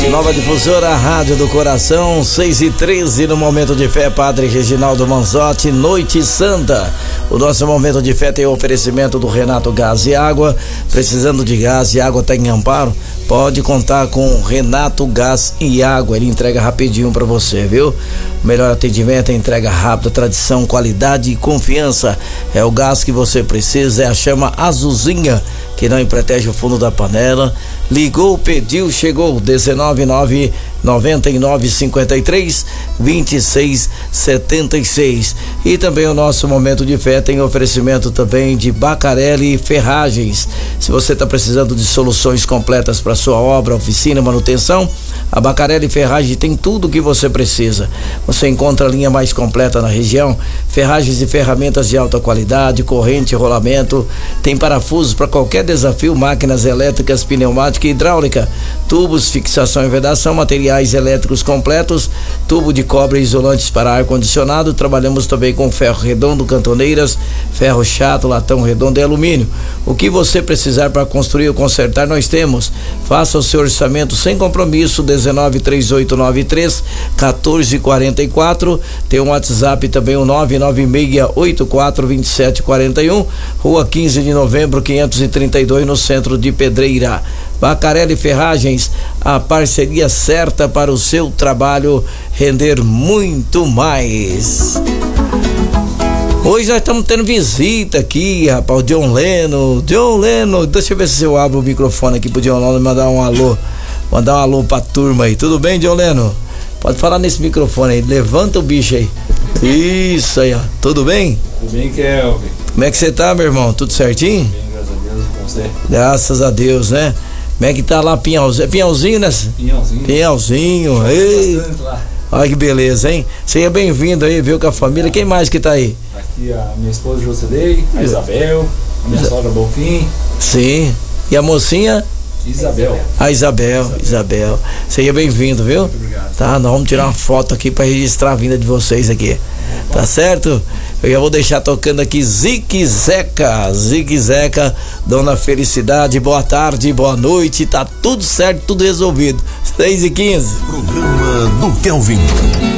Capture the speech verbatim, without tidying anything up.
Nova Difusora, Rádio do Coração, seis e treze no Momento de Fé, Padre Reginaldo Manzotti, Noite Santa. O nosso Momento de Fé tem o oferecimento do Renato Gás e Água. Precisando de gás e água, tá em Amparo? Pode contar com o Renato Gás e Água, ele entrega rapidinho pra você, viu? O melhor atendimento é entrega rápida, tradição, qualidade e confiança. É o gás que você precisa, é a chama azulzinha, que não protege o fundo da panela. Ligou, pediu, chegou. dezenove nove noventa e nove cinquenta e três vinte e seis setenta e seis. E também o nosso Momento de Fé tem oferecimento também de Bacarelli Ferragens. Se você está precisando de soluções completas para sua obra, oficina, manutenção, a Bacarelli Ferragens tem tudo o que você precisa. Você encontra a linha mais completa na região, ferragens e ferramentas de alta qualidade, corrente, rolamento, tem parafusos para qualquer desafio, máquinas elétricas, pneumática e hidráulica, tubos, fixação e vedação, materiais elétricos completos, tubo de cobre e isolantes para ar-condicionado. Trabalhamos também com ferro redondo, cantoneiras, ferro chato, latão redondo e alumínio. O que você precisar para construir ou consertar, nós temos. Faça o seu orçamento sem compromisso. dezenove três oito nove três quatorze quarenta e quatro. Tem um WhatsApp também, o nove nove seis oito quatro dois sete quatro um, Rua quinze de novembro, quinhentos e trinta e dois, no centro de Pedreira. Bacarelli Ferragens, a parceria certa para o seu trabalho render muito mais. Hoje nós estamos tendo visita aqui, rapaz, o John Leno. John Leno, deixa eu ver se eu abro o microfone aqui pro John Leno mandar um alô. Mandar um alô pra turma aí. Tudo bem, John Leno? Pode falar nesse microfone aí. Levanta o bicho aí. Isso aí, ó. Tudo bem? Tudo bem, Kelvin. Como é que você tá, meu irmão? Tudo certinho? Bem, graças a Deus, com você. Graças a Deus, né? Como é que tá lá, Pinhalzinho? Pinhalzinho, né? Pinhalzinho. Pinhalzinho. Ei. Olha que beleza, hein? Seja bem-vindo aí, viu, com a família. Quem mais que tá aí? Aqui a minha esposa Jocelei, a Isabel, a minha sogra Bonfim. Sim. E a mocinha? Isabel. A Isabel, Isabel. Isabel. Seja bem-vindo, viu? Muito obrigado. Tá, nós vamos tirar uma foto aqui pra registrar a vinda de vocês aqui. Tá certo? Eu já vou deixar tocando aqui Zique Zeca. Zique Zeca, Dona Felicidade, boa tarde, boa noite. Tá tudo certo, tudo resolvido. seis e quinze. Programa do Kelvin.